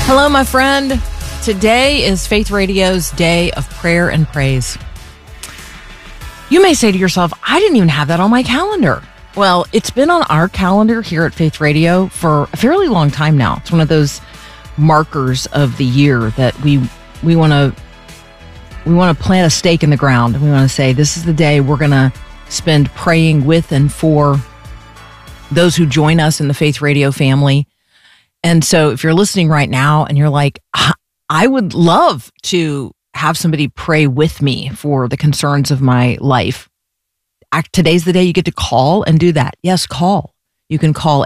Hello, my friend. Today is Faith Radio's day of prayer and praise. You may say to yourself, I didn't even have that on my calendar. Well, it's been on our calendar here at Faith Radio for a fairly long time now. It's one of those markers of the year that we want to plant a stake in the ground. We want to say, this is the day we're going to spend praying with and for those who join us in the Faith Radio family. And so if you're listening right now and you're like, I would love to have somebody pray with me for the concerns of my life, today's the day you get to call and do that. Yes, call. You can call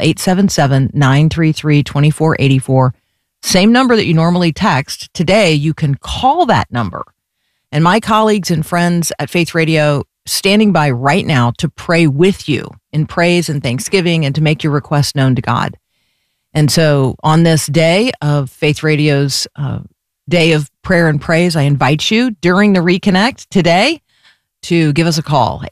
877-933-2484. Same number that you normally text. Today, you can call that number. And my colleagues and friends at Faith Radio standing by right now to pray with you in praise and thanksgiving and to make your request known to God. And so on this day of Faith Radio's day of prayer and praise, I invite you during the Reconnect today to give us a call,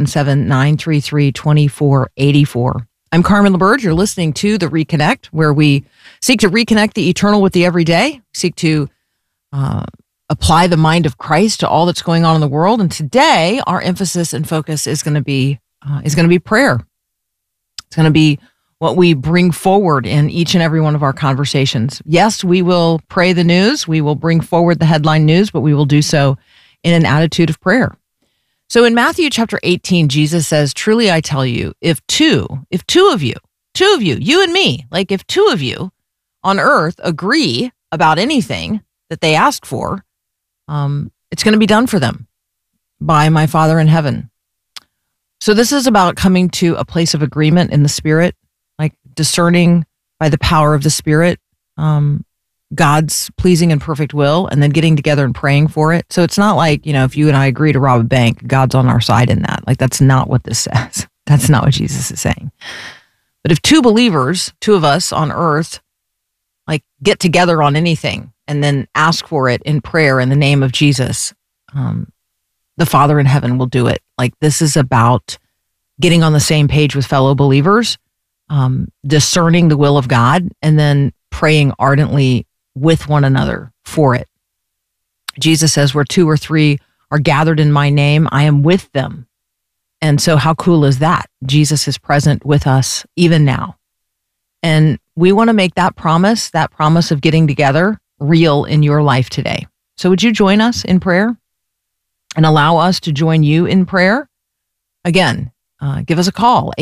877-933-2484. I'm Carmen LaBerge. You're listening to the Reconnect, where we seek to reconnect the eternal with the everyday, seek to apply the mind of Christ to all that's going on in the world. And today, our emphasis and focus is going to be prayer. It's going to be what we bring forward in each and every one of our conversations. Yes, we will pray the news. We will bring forward the headline news, but we will do so in an attitude of prayer. So in Matthew chapter 18, Jesus says, truly I tell you, if two of you, you and me, like if two of you on earth agree about anything that they ask for, it's going to be done for them by my Father in heaven. So this is about coming to a place of agreement in the Spirit, like discerning by the power of the Spirit, God's pleasing and perfect will, and then getting together and praying for it. So it's not like, if you and I agree to rob a bank, God's on our side in that. Like, that's not what this says. That's not what Jesus is saying. But if two believers, two of us on earth, like get together on anything and then ask for it in prayer in the name of Jesus, the Father in heaven will do it. Like, this is about getting on the same page with fellow believers, discerning the will of God, and then praying ardently with one another for it. Jesus says, where two or three are gathered in my name, I am with them. And so how cool is that? Jesus is present with us even now. And we want to make that promise of getting together, real in your life today. So would you join us in prayer and allow us to join you in prayer? Again, give us a call,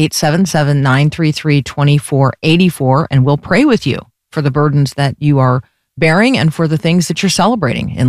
877-933-2484, and we'll pray with you for the burdens that you are bearing and for the things that you're celebrating in